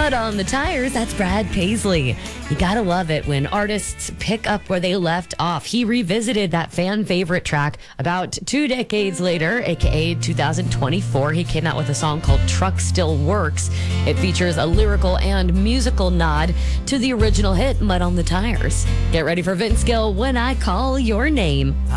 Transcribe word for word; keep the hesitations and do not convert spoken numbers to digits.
Mud on the Tires, that's Brad Paisley. You gotta love it when artists pick up where they left off. He revisited that fan favorite track about two decades later, aka two thousand twenty-four. He came out with a song called Truck Still Works. It features a lyrical and musical nod to the original hit Mud on the Tires. Get ready for Vince Gill, When I Call Your Name.